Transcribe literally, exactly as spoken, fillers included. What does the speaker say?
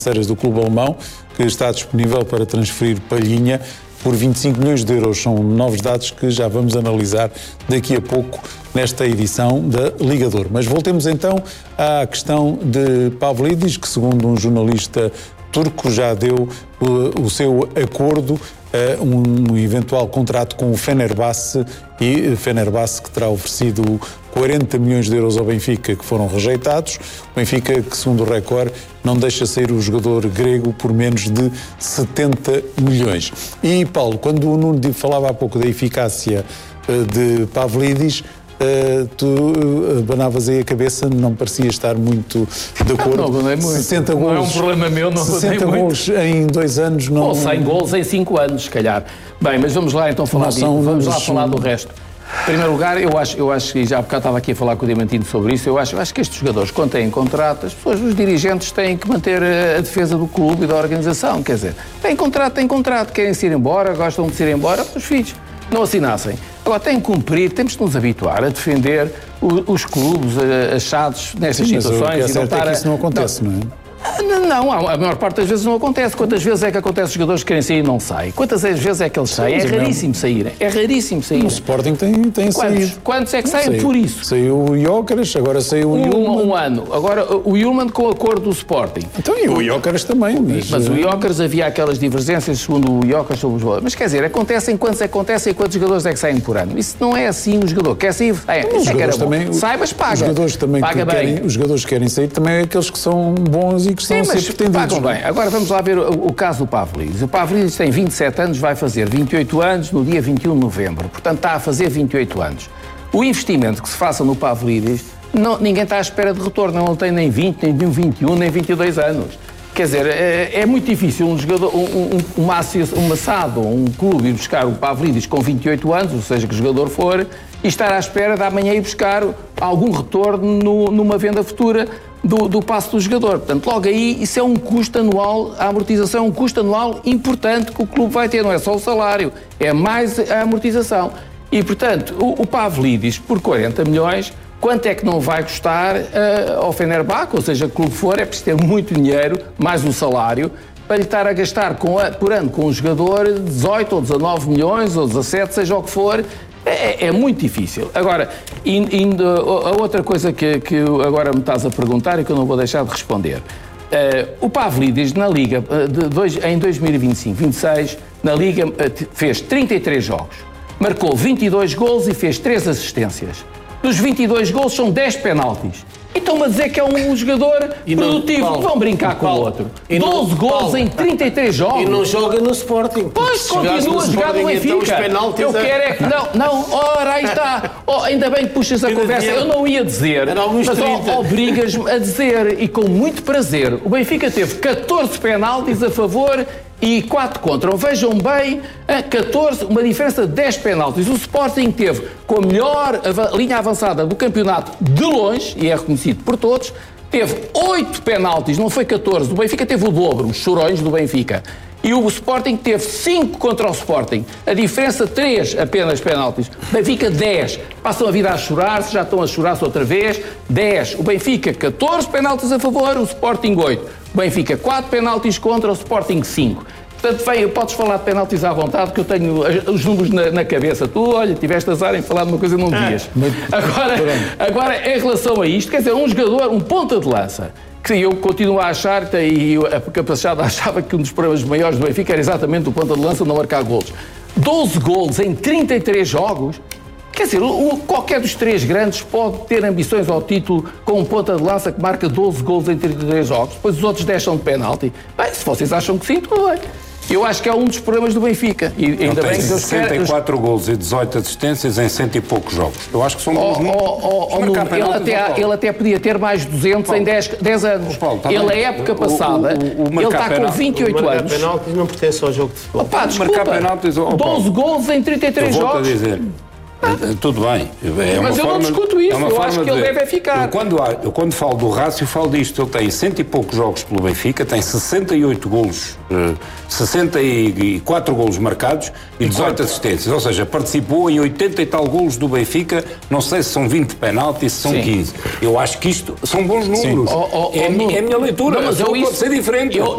financeiras do clube alemão, que está disponível para transferir Palhinha por vinte e cinco milhões de euros. São novos dados que já vamos analisar daqui a pouco nesta edição da Liga de Ouro. Mas voltemos então à questão de Pavlidis, que segundo um jornalista turco já deu uh, o seu acordo a uh, um eventual contrato com o Fenerbahçe, e uh, Fenerbahçe que terá oferecido quarenta milhões de euros ao Benfica, que foram rejeitados. O Benfica, que segundo o Record, não deixa sair o jogador grego por menos de setenta milhões. E Paulo, quando o Nuno falava há pouco da eficácia uh, de Pavlidis, Uh, tu uh, abanavas aí a cabeça, não parecia estar muito de acordo. Não, não é muito. sessenta não golos, é um problema meu, não sessenta golos em dois anos. Não... Ou cem golos em cinco anos, se calhar. Bem, mas vamos lá então falar, de, vamos lá falar do resto. Em primeiro lugar, eu acho, eu acho que já há bocado estava aqui a falar com o Diamantino sobre isso, eu acho, eu acho que estes jogadores, quando têm contrato, as pessoas, os dirigentes têm que manter a, a defesa do clube e da organização, quer dizer, têm contrato, têm contrato, querem se ir embora, gostam de se ir embora, os filhos não assinassem. Agora, tem que cumprir, temos de nos habituar a defender o, os clubes achados nestas Sim, situações. Mas o que é certo é que isso não acontece, não, não é? Não, a maior parte das vezes não acontece. Quantas vezes é que acontece os jogadores que querem sair e não saem? Quantas vezes é que eles saem? É raríssimo saírem. É raríssimo saírem. O Sporting tem, tem saído. Quantos é que saem por isso? Saiu o Jóqueres, agora saiu o Yulman. Um ano. Agora o Yulman com o acordo do Sporting. Então e o Jóqueres também. Mas, mas o Jóqueres havia aquelas divergências, segundo o Jóqueres, sobre os valores. Mas quer dizer, acontecem quantos acontecem e quantos jogadores é que saem por ano? Isso não é assim. O jogador quer sair, é, os é jogadores também, sai, mas paga. Os jogadores também paga que bem. Querem, os jogadores que querem sair também é aqueles que são bons e que estão a ser pretendidos. Pagam bem. Agora vamos lá ver o, o caso do Pavlidis. O Pavlidis tem vinte e sete anos, vai fazer vinte e oito anos no dia vinte e um de novembro. Portanto, está a fazer vinte e oito anos. O investimento que se faça no Pavlidis, não, ninguém está à espera de retorno. Não tem nem vinte, nem vinte e um, nem vinte e dois anos. Quer dizer, é, é muito difícil um jogador, um, um, uma, uma S A D ou um clube ir buscar o Pavlidis com vinte e oito anos, ou seja, que o jogador for, e estar à espera de amanhã ir buscar algum retorno no, numa venda futura do, do passe do jogador. Portanto, logo aí, isso é um custo anual, a amortização é um custo anual importante que o clube vai ter, não é só o salário, é mais a amortização. E, portanto, o, o Pavlidis, por quarenta milhões, quanto é que não vai custar uh, ao Fenerbahçe, ou seja, que clube for, é preciso ter muito dinheiro, mais o salário, para lhe estar a gastar com a, por ano com um jogador dezoito ou dezanove milhões, ou dezassete, seja o que for. É, é muito difícil. Agora, indo, a outra coisa que, que agora me estás a perguntar e que eu não vou deixar de responder. Uh, o Pavlidis, na Liga, de dois, em dois mil e vinte e cinco vinte e seis, na Liga uh, fez trinta e três jogos, marcou vinte e dois golos e fez três assistências. Dos vinte e dois golos são dez penaltis. E estão-me a dizer que é um jogador e não, produtivo. Paulo, vão brincar com o outro. doze golos em trinta e três jogos. E não joga no Sporting. Pois, continua a jogar no Benfica. Então eu é... quero é que... Não, não, ora, aí está. Oh, ainda bem que puxas a ainda conversa. Dinheiro. Eu não ia dizer, mas oh, obrigas-me a dizer, e com muito prazer, o Benfica teve catorze penaltis a favor e quatro contra. Vejam bem, catorze, uma diferença de dez penaltis. O Sporting teve com a melhor linha avançada do campeonato de longe, e é reconhecido por todos, teve oito penaltis, não foi catorze. O Benfica teve o dobro, os chorões do Benfica. E o Sporting teve cinco contra o Sporting. A diferença, três apenas penaltis. O Benfica, dez. Passam a vida a chorar-se, já estão a chorar-se outra vez. dez. O Benfica, catorze penaltis a favor, o Sporting, oito. O Benfica, quatro penaltis contra, o Sporting, cinco. Portanto, vem, podes falar de penaltis à vontade, que eu tenho os números na, na cabeça. Tu, olha, tiveste azar em falar de uma coisa e não dias. Ah, agora, agora, em relação a isto, quer dizer, um jogador, um ponta de lança, que eu continuo a achar, e a capacidade achava que um dos problemas maiores do Benfica era exatamente o ponta de lança não marcar golos. doze golos em trinta e três jogos. Quer dizer, o, qualquer dos três grandes pode ter ambições ao título com um ponta de lança que marca doze golos em trinta e três jogos, depois os outros dez são de penalti. Bem, se vocês acham que sim, tudo bem. Eu acho que é um dos problemas do Benfica. E ainda Ele bem tem que Deus sessenta e quatro quer... golos e dezoito assistências em cento e poucos jogos. Eu acho que são bons números. Oh, oh, oh, ele, até, ele até podia ter mais de duzentos Paulo. Em dez, dez anos. Paulo, tá ele, a época passada, o, o, o ele está com vinte e oito anos. Marcar penaltis não pertence ao jogo de futebol. Opa, desculpa, penaltis, oh, doze golos em trinta e três eu jogos. A dizer. Ah. Tudo bem. É mas eu forma, não discuto isso, é eu acho que de, ele deve ficar. Eu quando, há, eu quando falo do Rácio, falo disto. Ele tem cento e poucos jogos pelo Benfica, tem sessenta e oito golos, uh, sessenta e quatro golos marcados e dezoito assistências. Ou seja, participou em oitenta e tal golos do Benfica, não sei se são vinte penaltis, se são Sim. quinze. Eu acho que isto são bons números. Oh, oh, oh, é, é a minha leitura. Não, mas eu isso, pode ser diferente. Eu,